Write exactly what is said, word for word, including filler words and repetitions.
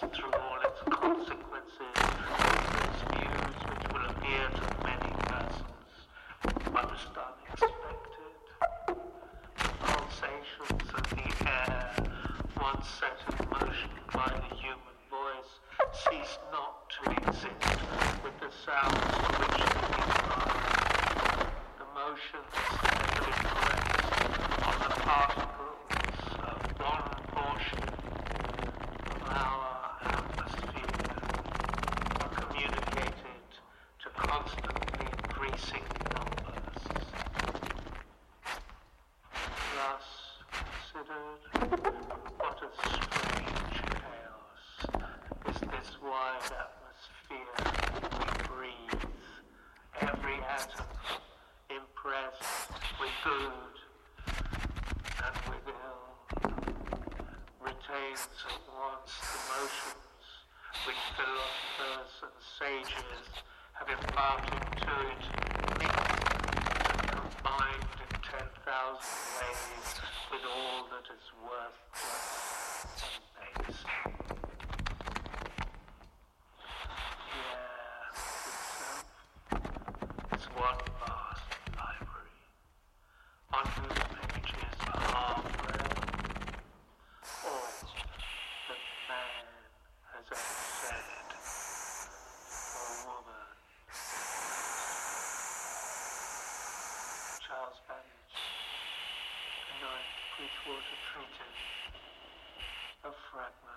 through all its consequences, its views which will appear to many persons most unexpected. Pulsations of the air, once set in motion by the human voice, cease not to exist with the sounds to which they give rise. The motions steadily press on the particles of one portion of our atmosphere are communicated to constantly increasing numbers. Thus considered, what a strange chaos is this wide atmosphere we breathe, every atom impressed with good and with ill, retains at once the motions which philosophers and sages have imparted to it, mixed and combined in ten thousand ways with all that is worthless and base. The air itself is one vast library, on whose pages are read all that man has ever said or woman. Charles Babbage, The Ninth Bridgewater Treatise, a fragment.